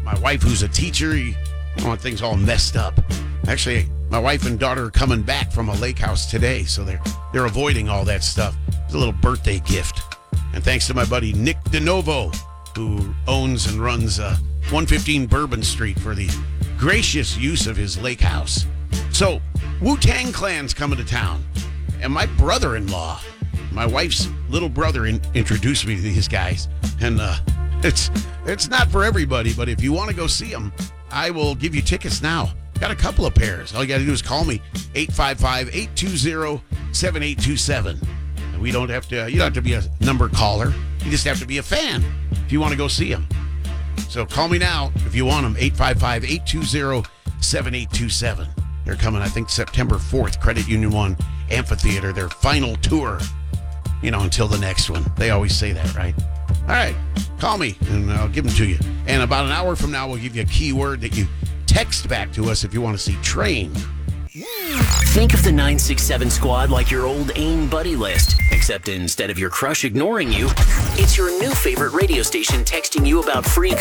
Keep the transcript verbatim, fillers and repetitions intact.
my wife, who's a teacher, you don't want things all messed up. Actually, my wife and daughter are coming back from a lake house today, so they're they're avoiding all that stuff. It's a little birthday gift. And thanks to my buddy Nick DeNovo, who owns and runs uh, one fifteen Bourbon Street, for the gracious use of his lake house. So, Wu-Tang Clan's coming to town. And my brother-in-law, my wife's little brother, in, introduced me to these guys. And uh, it's it's not for everybody, but if you want to go see them, I will give you tickets now. Got a couple of pairs. All you got to do is call me, eight five five, eight two zero, seven eight two seven. And we don't have to, you don't have to be a number caller. You just have to be a fan if you want to go see them. So call me now if you want them, eight five five, eight two zero, seven eight two seven. They're coming, I think, September fourth, Credit Union One Amphitheater, their final tour, you know, until the next one. They always say that, right? All right, call me, and I'll give them to you. And about an hour from now, we'll give you a keyword that you text back to us if you want to see Train. Think of the nine six seven squad like your old AIM buddy list, except instead of your crush ignoring you, it's your new favorite radio station texting you about free